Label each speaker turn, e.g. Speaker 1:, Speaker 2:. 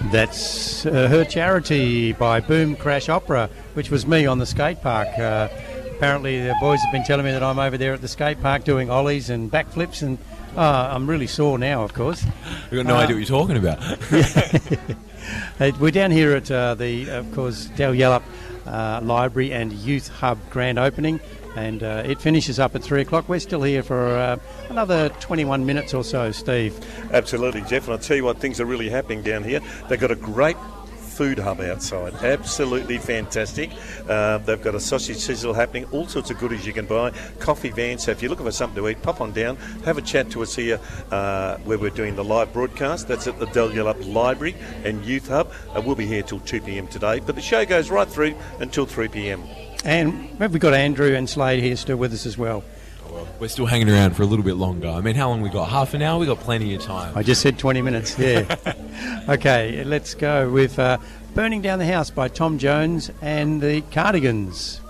Speaker 1: That's Her Charity by Boom Crash Opera, which was me on the skate park. Apparently the boys have been telling me that I'm over there at the skate park doing ollies and backflips, and I'm really sore now, of course.
Speaker 2: We've got no idea what you're talking about.
Speaker 1: We're down here at of course, Dal Yallop Library and Youth Hub grand opening, and it finishes up at 3 o'clock. We're still here for another 21 minutes or so, Steve.
Speaker 3: Absolutely, Jeff, and I'll tell you what, things are really happening down here. They've got a great food hub outside, absolutely fantastic. They've got a sausage sizzle happening, all sorts of goodies you can buy, coffee vans. So if you're looking for something to eat, pop on down, have a chat to us here where we're doing the live broadcast. That's at the Dal Yallop Library and Youth Hub. We'll be here till 2 p.m. today, but the show goes right through until 3 p.m.
Speaker 1: And we've got Andrew and Slade here still with us as well.
Speaker 2: We're still hanging around for a little bit longer. I mean, how long we got? Half an hour? We got plenty of time.
Speaker 1: I just said 20 minutes, yeah. Okay, let's go with Burning Down the House by Tom Jones and the Cardigans.